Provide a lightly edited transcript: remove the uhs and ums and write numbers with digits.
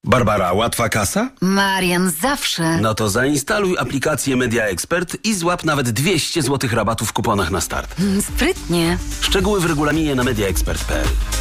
Barbara, łatwa kasa? Marian, zawsze. No to zainstaluj aplikację Media Expert i złap nawet 200 zł rabatu w kuponach na start. Sprytnie. Szczegóły w regulaminie na mediaexpert.pl.